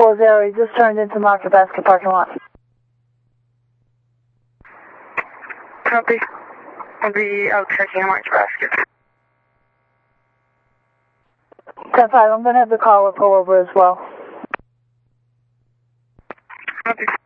10-4, he just turned into Market Basket parking lot. Copy. I'll be out checking Market Basket. 10-5, I'm going to have the caller pull over as well. Copy.